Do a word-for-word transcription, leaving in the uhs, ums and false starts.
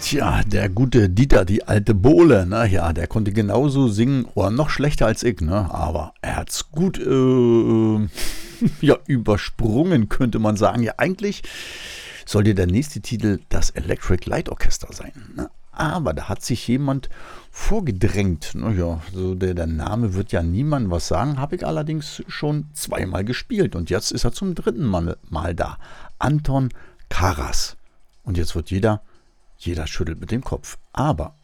Tja, der gute Dieter, die alte Bohle, ne? Ja, der konnte genauso singen oder noch schlechter als ich, ne? Aber er hat's gut äh, ja, übersprungen, könnte man sagen. Ja, eigentlich sollte der nächste Titel das Electric Light Orchestra sein, ne? Aber da hat sich jemand vorgedrängt. Naja, so der, der Name wird ja niemandem was sagen, habe ich allerdings schon zweimal gespielt. Und jetzt ist er zum dritten Mal, mal da. Anton Karas. Und jetzt wird jeder, jeder schüttelt mit dem Kopf. Aber